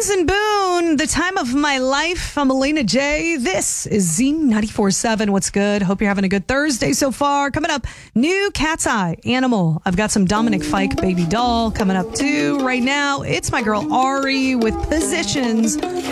Benz and Boone, the time of my life. I'm Elena J. This is Z94.7. What's good? Hope you're having a good Thursday so far. Coming up, new Cat's Eye Animal. I've got some Dominic Fike Baby Doll coming up too. Right now, it's my girl Ari with Positions